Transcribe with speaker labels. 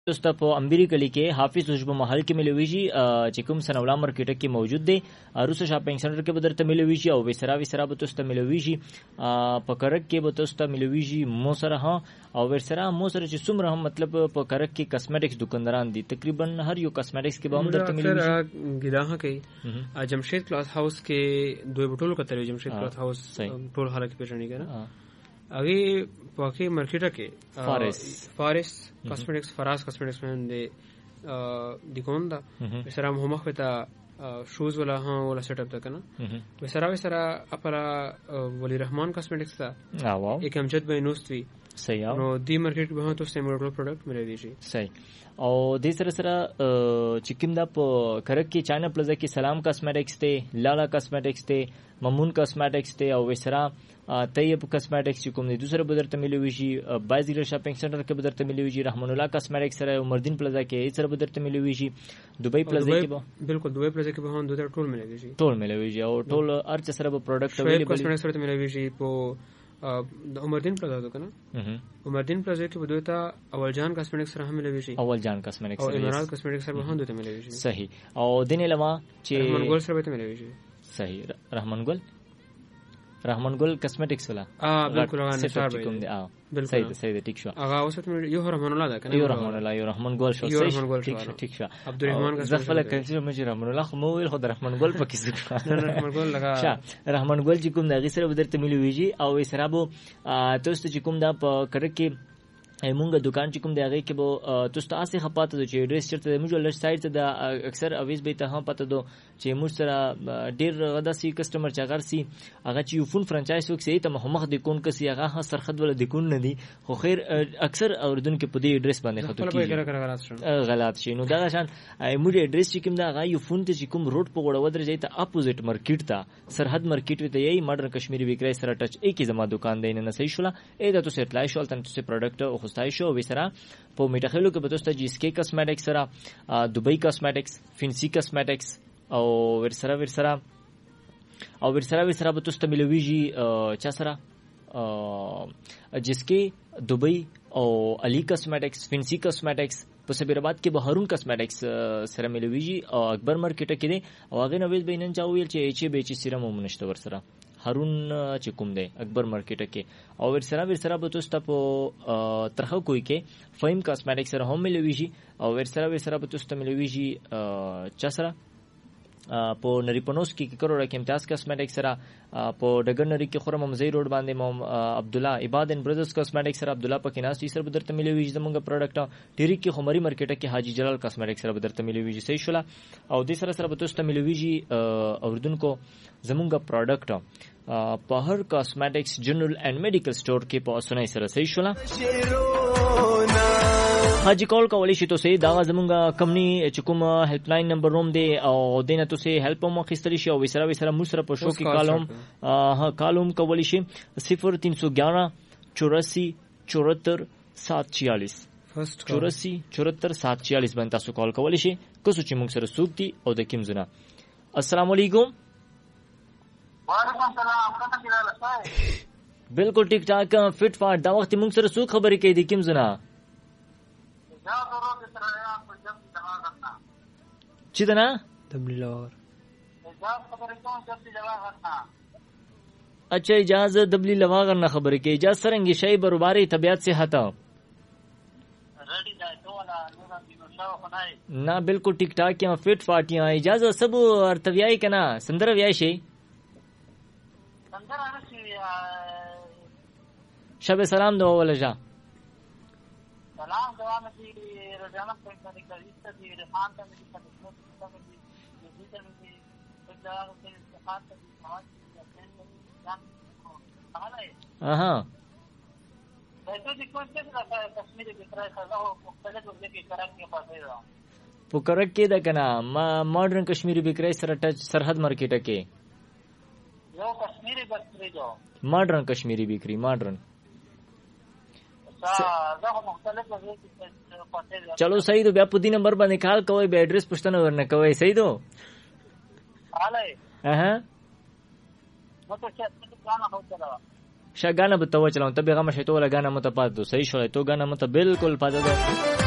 Speaker 1: دوسته په امبری کلی کې حافظ عشب محل کې ملويږي چې کوم سنولا مارکیټ کې موجود دی. روسا شاپینګ سنټر کې به درته ملويږي او وسرا به تاسو ته ملويږي. په کرک کې به تاسو ته ملويږي مو سره ها او ورسره مو سره چې څومره هم مطلب په کرک کې کاسمیټکس دکانداران دي تقریبا هر یو کاسمیټکس کې به هم درته ملويږي.
Speaker 2: ګداها کوي جمشید کلاس هاوس کې دوی بټول کتل جمشید کلاس هاوس ټول حالت پیژنې کنه اغه پاکي مارکیټ کې فارس کاسمیټکس فراس کاسمیټکس باندې دکان دا سره هم خپل شوز ولا ها ولا سیټ اپ دا کنه وسره اپرا ولی رحمان کاسمیټکس دا ایک امجد به نوستوي
Speaker 1: صحیح
Speaker 2: نو دی مارکیټ به تو سیمولر پروډکټ ملي شي
Speaker 1: صحیح. او د سره چې کوم دا په کرک کې چاینا پلازا کې سلام کاسمیټکس ته لالا کاسمیټکس ته ممون کاسمیټکس ته او وسره طیب کاسمیټکس کوم دي دوسره بدر ته ملويږي بازیګر شاپینګ سنټر کې بدر ته ملويږي رحمان الله کاسمیټکس سره عمردین پلازا کې سره بدر ته ملويږي دوبۍ پلازا کې به بالکل
Speaker 2: دوبۍ پلازا کې به هم دوه ټول
Speaker 1: ملويږي او ټول ارچ سره به پروډکټ اویلیبل
Speaker 2: کاسمیټکس سره ملويږي په عمردین پلازا ده کنه عمردین پلازا کې بدوي ته اول جان کاسمیټکس سره هم ملويږي
Speaker 1: اول جان کاسمیټکس
Speaker 2: او امارات کاسمیټکس سره هم دوه ملويږي
Speaker 1: صحیح. او دین علاوه چې
Speaker 2: رحمان ګل سره به ملويږي
Speaker 1: صحیح رحمان ګل کاسمیټکس ولا
Speaker 2: بالکل هغه نثار به
Speaker 1: کوم دی صحیح ټیک شو
Speaker 2: هغه اوسط یو رحمان الله ده کنه
Speaker 1: یو رحمان ګل شو ټیک شو
Speaker 2: عبدالرحمن
Speaker 1: زفله کله مجه رحمان الله خو مو ویل خو رحمان ګل پکې څه
Speaker 2: رحمان ګل لگا
Speaker 1: رحمان ګل چې کوم دغه سره بدرته ملويږي او سره بو تاسو چې کوم دا په کرک کې مونږه دکان چې کوم دی هغه کې به تاسو ته اسې خپاته د چې ایډریس چرته موږ لږ سایت ته د اکثر اویز به ته هم پته دو چې موږ سره ډیر غدا سي کسٹمر چې اگر سي هغه چې یو فون فرانچایز وکسي ته مخ د کون کسي هغه سرخد ول د کون نه دي خو خیر اکثر اوردون کې په دې ایډریس باندې خطو کیږي غلط شي. نو دا شان موږ ایډریس چې کوم دا هغه یو فون ته چې کوم روډ په وړو درځي ته اپوزیټ مارکیټ ته سرحد مارکیټ وته یي ماډرن کشمیری وکړای سره ټچ ایکي زما دکان دی نه صحیح شولا اې دا تو سټلای شول تن تو پروډکټ خستای شو وسره په میټاخلو کې به تاسو جی اس کې کاسمیټکس سره دوبۍ کاسمیټکس فینسی کاسمیټکس او ورسره به تاسو ته ملويږي چا سره جس کې دوبۍ او علی کاسمیټکس فینسی کاسمیټکس په سبیرآباد کې به هارون کاسمیټکس سره ملويږي او اکبر مارکیټ کې دي او هغه نوې بینن چاویل چې ایچ به چې سره مونږ ورسره هارون چې کوم دی اکبر مارکیټ کې او ورسره به تاسو ته په ترخه کوی کې فایم کاسمیټکس سره هم ملويږي او ورسره به تاسو ته ملويږي چا سره په نریپونوس کې کروڑه کې امتیاز کاسمیټکس سره په ډګر نری کې خورم مزي روډ باندې مو عبدالله عباد ان برادرز کاسمیټکس سره عبدالله پکیناس سره بدرته ملويږي زمونږ پروډکټ ټیری کې خمري مارکیټ کې حاجی جلال کاسمیټکس سره بدرته ملويږي صحیح شولا او د سره به تاسو ته ملويږي اوردونکو زمونږ پروډکټ په هر کاسمیټکس جنرال اینڈ میډیکل سٹور کې په اسانۍ سره صحیح شولا حاجی کال کولی شي تاسو دا زمونږ کمپنی چې کوم هیلپ لاین نمبر روم دی او دینه تاسو هیلپ مو خستلی شي او وسره مو سره په شو کې کالوم کولی شي 0311 84 74 746 84 74 746 باندې تاسو کال کولی شي کوڅو چې موږ سره سوق دي او د کوم زنه. السلام علیکم.
Speaker 3: وعلیکم السلام.
Speaker 1: بالکل ټیک ټاک فټ فاٹ دا وخت موږ سره سوق خبرې کوي د کوم زنه چی دنا
Speaker 2: دبلی لاور
Speaker 1: اچھا اجازه دبلی لواغر نه خبره کې اجازه سرنګي شی برباري طبيعت سے هتا نه بالکل ټیک ټاک یا فټ فاټیا اجازه سب ارتویای کنا سندر ویای شي شب سلام دو ولجا
Speaker 3: سلام دوام دي رجانا په دې کې چې دې رحمان ته دې په دې کې په دا کې صفات دي مواد
Speaker 1: اها
Speaker 3: دغه د کوم څه د کشمیر کې تر څو مختلف ځکه کرک کې پاتې ده
Speaker 1: په کرک کې دا کنه ماډرن کشمیری بکرای سره ټچ سرحد مارکیټ کې
Speaker 3: یو کشمیری بکری جو
Speaker 1: ماډرن کشمیری بکری ماډرن چلو صحیح دو بیا په دې نمبر باندې کال کوي به ایڈریس پښتنه ورنه کوي صحیح دو اها شا گانا بتاو چلاؤں تب غم شیتو والا گانا مت پاس دو صحیح شو تو گانا مت بالکل پاس دو